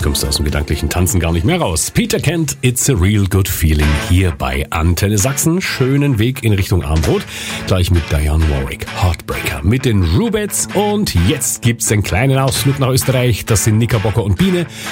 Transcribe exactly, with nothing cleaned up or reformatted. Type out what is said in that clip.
kommst du aus dem gedanklichen Tanzen gar nicht mehr raus. Peter Kent, It's a Real Good Feeling hier bei Antenne Sachsen. Schönen Weg in Richtung Armbrot. Gleich mit Dionne Warwick, Heartbreaker mit den Rubettes. Und jetzt gibt's einen kleinen Ausflug nach Österreich. Das sind Knickerbocker und Biene.